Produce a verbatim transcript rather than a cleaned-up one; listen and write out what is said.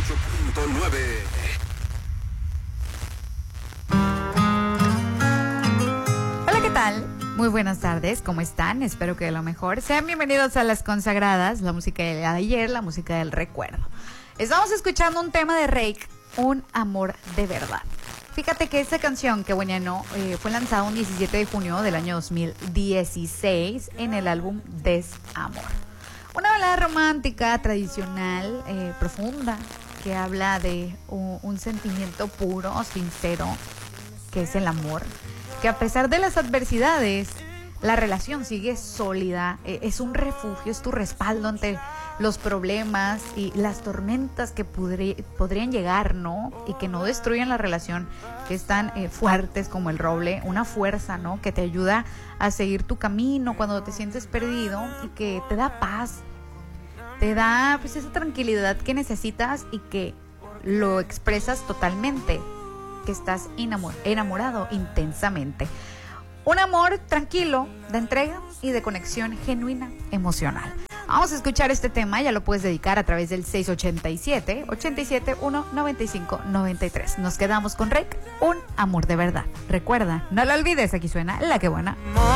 ocho punto nueve. Hola, ¿qué tal? Muy buenas tardes, ¿cómo están? Espero que de lo mejor. Sean bienvenidos a Las Consagradas, la música de ayer, la música del recuerdo. Estamos escuchando un tema de Reik, Un amor de verdad. Fíjate que esta canción, Qué Buena No, eh, fue lanzada un diecisiete de junio del año dos mil dieciséis en el álbum Desamor. Una balada romántica, tradicional, eh, profunda, que habla de un, un sentimiento puro, sincero, que es el amor, que a pesar de las adversidades, la relación sigue sólida, eh, es un refugio, es tu respaldo ante los problemas y las tormentas que podrí, podrían llegar, ¿no? Y que no destruyan la relación, que están eh, fuertes como el roble, una fuerza, ¿no? Que te ayuda a seguir tu camino cuando te sientes perdido y que te da paz, te da pues esa tranquilidad que necesitas y que lo expresas totalmente, que estás enamor, enamorado intensamente. Un amor tranquilo, de entrega y de conexión genuina, emocional. Vamos a escuchar este tema, ya lo puedes dedicar a través del seis ocho siete, ocho siete uno, nueve cinco nueve tres. Nos quedamos con Reik, Un amor de verdad. Recuerda, no lo olvides, aquí suena La Que Buena.